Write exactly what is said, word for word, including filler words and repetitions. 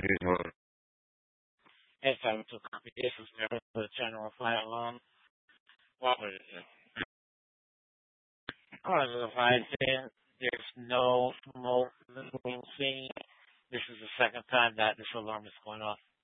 It's time to copy this is never the general fire alarm. What was it? Cause of the fire scene, there's no smoke moving scene. This is the second time that this alarm is going off.